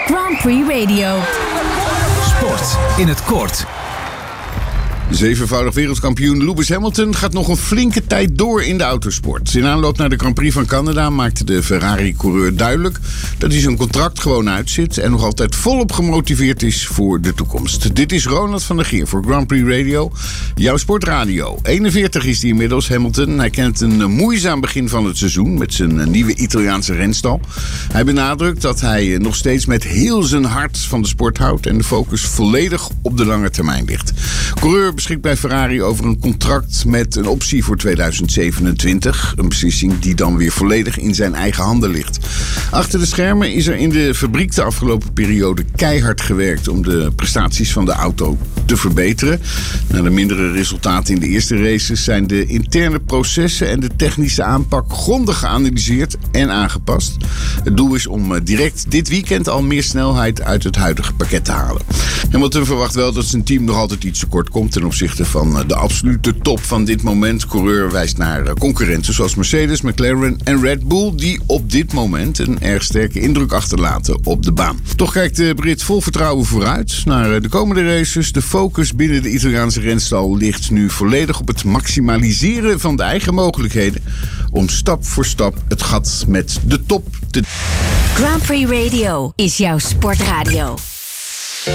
Grand Prix Radio. Sport in het kort. Zevenvoudig wereldkampioen Lewis Hamilton gaat nog een flinke tijd door in de autosport. In aanloop naar de Grand Prix van Canada maakte de Ferrari-coureur duidelijk dat hij zijn contract gewoon uitzit en nog altijd volop gemotiveerd is voor de toekomst. Dit is Ronald van der Geer voor Grand Prix Radio, jouw sportradio. 41 is hij inmiddels, Hamilton. Hij kent een moeizaam begin van het seizoen met zijn nieuwe Italiaanse renstal. Hij benadrukt dat hij nog steeds met heel zijn hart van de sport houdt en de focus volledig op de lange termijn ligt. Coureur beschikt bij Ferrari over een contract met een optie voor 2027. Een beslissing die dan weer volledig in zijn eigen handen ligt. Achter de schermen is er in de fabriek de afgelopen periode keihard gewerkt om de prestaties van de auto te verbeteren. Na de mindere resultaten in de eerste races zijn de interne processen en de technische aanpak grondig geanalyseerd en aangepast. Het doel is om direct dit weekend al meer snelheid uit het huidige pakket te halen. Hamilton verwacht wel dat zijn team nog altijd iets tekort komt ten opzichte van de absolute top van dit moment. Coureur wijst naar concurrenten zoals Mercedes, McLaren en Red Bull, die op dit moment een erg sterke indruk achterlaten op de baan. Toch kijkt de Brit vol vertrouwen vooruit naar de komende races. De focus binnen de Italiaanse renstal ligt nu volledig op het maximaliseren van de eigen mogelijkheden om stap voor stap het gat met de top te... Grand Prix Radio is jouw sportradio.